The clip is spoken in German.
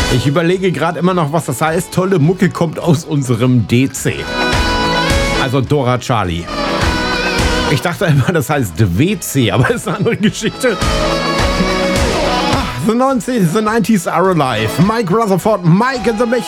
Ich überlege gerade immer noch, was das heißt. Tolle Mucke kommt aus unserem DC. Also Dora Charlie. Ich dachte immer, das heißt WC, aber ist eine andere Geschichte. The 90s are alive. Mike Rutherford, Mike in the Mech.